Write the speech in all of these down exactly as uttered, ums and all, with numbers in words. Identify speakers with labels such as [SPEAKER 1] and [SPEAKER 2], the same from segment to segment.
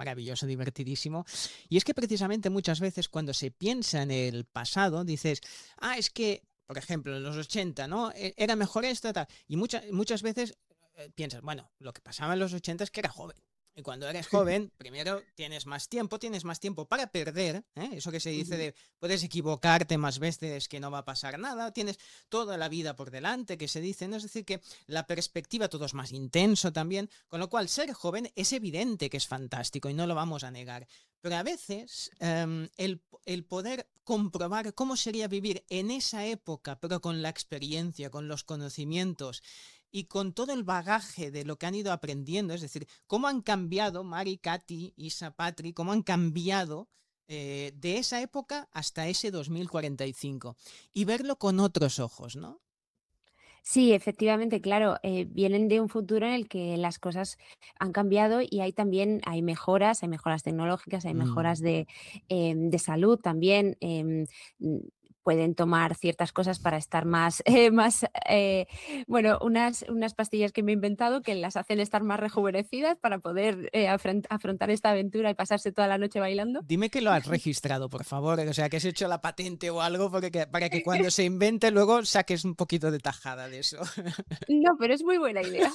[SPEAKER 1] maravilloso, divertidísimo. Y es que precisamente muchas veces cuando se piensa en el pasado, dices, ah, es que, por ejemplo, en los ochenta, ¿no? E- Era mejor esto, tal. Y muchas muchas veces eh, piensas, bueno, lo que pasaba en los ochenta es que era joven. Y cuando eres joven, primero tienes más tiempo, tienes más tiempo para perder, ¿eh? Eso que se dice
[SPEAKER 2] Ujú.
[SPEAKER 1] de puedes equivocarte más veces que no va a pasar nada, tienes toda la vida por delante, que se dice, ¿no? Es decir, que la perspectiva todo es más intenso también, con lo cual ser joven es evidente que es fantástico y no lo vamos a negar. Pero a veces em, el, el poder comprobar cómo sería vivir en esa época, pero con la experiencia, con los conocimientos y con todo el bagaje de lo que han ido aprendiendo, es decir, cómo han cambiado Mari, Katy, Isa, Patri, cómo han cambiado eh, de esa época hasta ese dos mil cuarenta y cinco y verlo con otros ojos, ¿no?
[SPEAKER 2] Sí, efectivamente, claro, eh, vienen de un futuro en el que las cosas han cambiado y hay también hay mejoras, hay mejoras tecnológicas, hay mejoras
[SPEAKER 1] Mm.
[SPEAKER 2] de, em, de salud también. Em, mm, pueden tomar ciertas cosas para estar más, eh, más eh, bueno, unas, unas pastillas que me he inventado que las hacen estar más rejuvenecidas para poder eh, afront- afrontar esta aventura y pasarse toda la noche bailando.
[SPEAKER 1] Dime que lo has registrado, por favor, o sea, que has hecho la patente o algo porque, que- para que cuando se invente luego saques un poquito de tajada de eso.
[SPEAKER 2] No, pero es muy buena idea.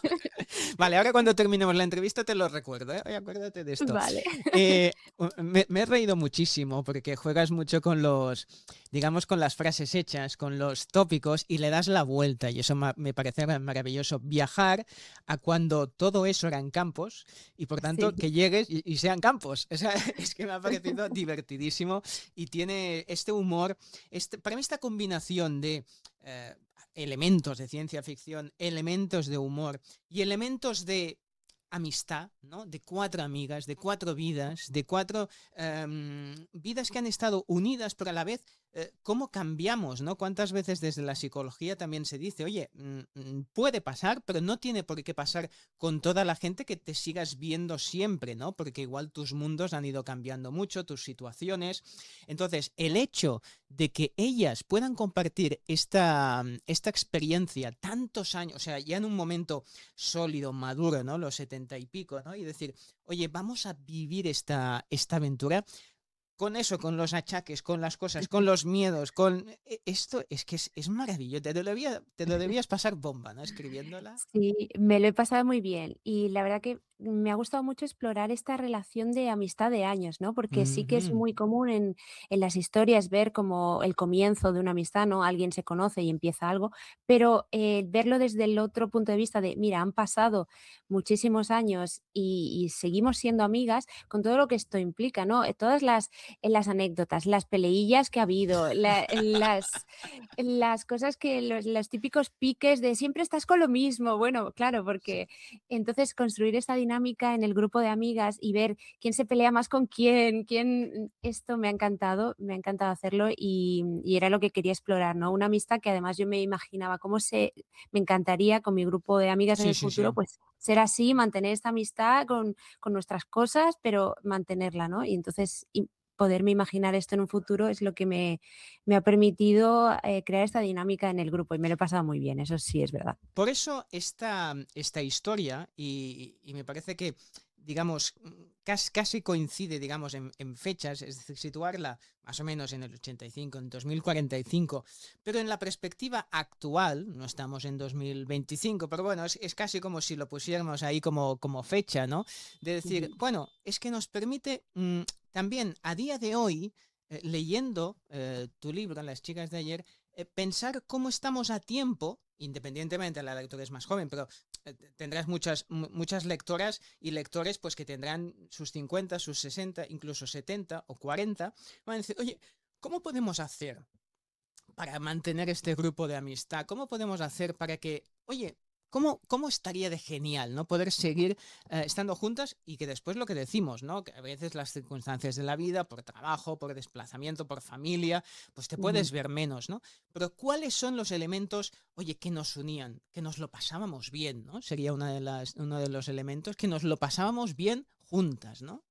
[SPEAKER 1] Vale, ahora cuando terminemos la entrevista te lo recuerdo, ¿eh? Oye, acuérdate de esto.
[SPEAKER 2] Vale.
[SPEAKER 1] Eh, u- me, me he reído muchísimo porque juegas mucho con los, digamos, con las frases hechas, con los tópicos y le das la vuelta y eso ma- me parece ma- maravilloso. Viajar a cuando todo eso eran campos y por tanto
[SPEAKER 2] Sí.
[SPEAKER 1] que llegues y, y sean campos. O sea, es que me ha parecido divertidísimo y tiene este humor, este, para mí esta combinación de... eh, elementos de ciencia ficción, elementos de humor y elementos de amistad, ¿no? De cuatro amigas, de cuatro vidas, de cuatro um, vidas que han estado unidas, pero a la vez, eh, ¿cómo cambiamos, ¿no? ¿Cuántas veces desde la psicología también se dice, oye, mm, puede pasar, pero no tiene por qué pasar con toda la gente que te sigas viendo siempre, ¿no? Porque igual tus mundos han ido cambiando mucho, tus situaciones. Entonces, el hecho de que ellas puedan compartir esta, esta experiencia tantos años, o sea, ya en un momento sólido, maduro, ¿no? Los setenta y pico, ¿no? Y decir, oye, vamos a vivir esta, esta aventura con eso, con los achaques, con las cosas, con los miedos, con... e- Esto es que es, es maravilloso, te lo, debía, te lo debías pasar bomba, ¿no? Escribiéndola.
[SPEAKER 2] Sí, me lo he pasado muy bien y la verdad que me ha gustado mucho explorar esta relación de amistad de años, ¿no? Porque sí que es
[SPEAKER 1] Ujú.
[SPEAKER 2] muy común en, en las historias ver como el comienzo de una amistad, ¿no? Alguien se conoce y empieza algo, pero eh, verlo desde el otro punto de vista de, mira, han pasado muchísimos años y, y seguimos siendo amigas con todo lo que esto implica, ¿no? Eh, Todas las, eh, las anécdotas, las peleillas que ha habido, la- las las cosas que los los típicos piques de siempre estás con lo mismo. Bueno, claro,
[SPEAKER 1] Sí.
[SPEAKER 2] porque entonces construir esta dinámica en el grupo de amigas y ver quién se pelea más con quién, quién esto me ha encantado, me ha encantado hacerlo y y era lo que quería explorar, ¿no? Una amistad que además yo me imaginaba cómo se me encantaría con mi grupo de amigas en
[SPEAKER 1] Sí,
[SPEAKER 2] el
[SPEAKER 1] sí,
[SPEAKER 2] futuro,
[SPEAKER 1] sí.
[SPEAKER 2] pues ser así, mantener esta amistad con con nuestras cosas, pero mantenerla, ¿no? Y entonces, y poderme imaginar esto en un futuro es lo que me me ha permitido, eh, crear esta dinámica en el grupo y me lo he pasado muy bien, eso sí es verdad.
[SPEAKER 1] Por eso esta, esta historia, y, y me parece que, digamos, casi, casi coincide, digamos, en, en, fechas, es decir, situarla más o menos en el ochenta y cinco, en dos mil cuarenta y cinco, pero en la perspectiva actual, no estamos en dos mil veinticinco, pero bueno, es, es casi como si lo pusiéramos ahí como, como fecha, ¿no? De decir,
[SPEAKER 2] Ujú.
[SPEAKER 1] bueno, es que nos permite mmm, también a día de hoy, eh, leyendo eh, tu libro, Las chicas de ayer, eh, pensar cómo estamos a tiempo, independientemente la lectora es más joven, pero eh, tendrás muchas, muchas lectoras y lectores pues que tendrán sus cincuenta, sus sesenta, incluso setenta o cuarenta, van a decir, oye, ¿cómo podemos hacer para mantener este grupo de amistad? ¿Cómo podemos hacer para que, oye, ¿Cómo, ¿Cómo estaría de genial, ¿no? Poder seguir eh, estando juntas y que después lo que decimos, ¿no? Que a veces las circunstancias de la vida, por trabajo, por desplazamiento, por familia, pues te
[SPEAKER 2] Ujú.
[SPEAKER 1] puedes ver menos, ¿no? Pero ¿cuáles son los elementos, oye, que nos unían? Que nos lo pasábamos bien, ¿no? Sería una de las, uno de los elementos, que nos lo pasábamos bien juntas, ¿no?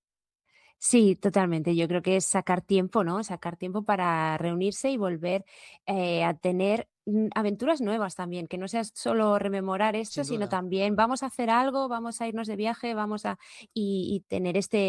[SPEAKER 2] Sí, totalmente. Yo creo que es sacar tiempo, ¿no? Sacar tiempo para reunirse y volver, eh, a tener, mm, aventuras nuevas también, que no sea solo rememorar esto,
[SPEAKER 1] Sin
[SPEAKER 2] sino
[SPEAKER 1] duda.
[SPEAKER 2] también vamos a hacer algo, vamos a irnos de viaje, vamos a y y tener este